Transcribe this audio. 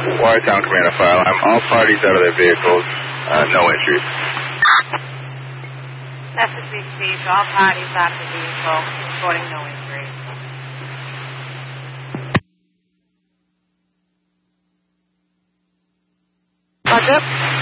Watertown Command File. I'm all parties out of their vehicles. No injuries. Message received. All parties out of the vehicle. Reporting no injuries. Roger.